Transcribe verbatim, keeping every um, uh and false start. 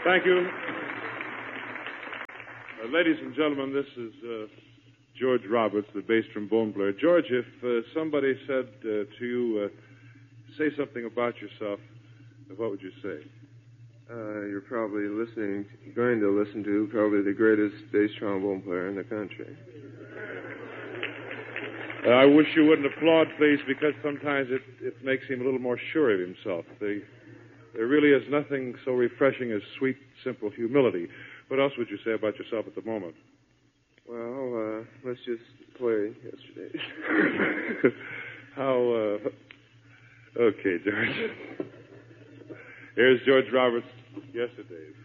Thank you. Uh, ladies and gentlemen, this is uh, George Roberts, the bass trombone player. George, if uh, somebody said uh, to you, uh, say something about yourself, what would you say? Uh, you're probably listening, going to listen to probably the greatest bass trombone player in the country. Uh, I wish you wouldn't applaud, please, because sometimes it, it makes him a little more sure of himself. They, there really is nothing so refreshing as sweet, simple humility. What else would you say about yourself at the moment? Well, uh, let's just play yesterday. How, uh... Okay, George. Here's George Roberts, Yesterdays.